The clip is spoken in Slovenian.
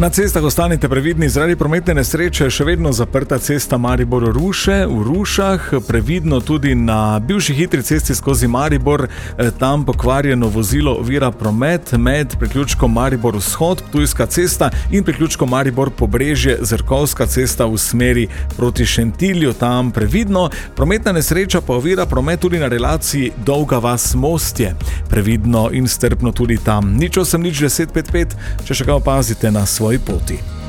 Na cestah ostanite previdni, zaradi prometne nesreče še vedno zaprta cesta Maribor-Ruše v Rušah, previdno tudi na bivši hitri cesti skozi Maribor, tam pokvarjeno vozilo ovira promet med priključkom Maribor-Vzhod, Ptujska cesta in priključkom Maribor-Pobrežje, Zrkovska cesta v smeri proti Šentilju, tam previdno. Prometna nesreča pa ovira promet tudi na relaciji Dolga Vas-Mostje, previdno in strpno tudi tam. Nič 8 nič 10 5 5, če še kaj opazite na svoji poti.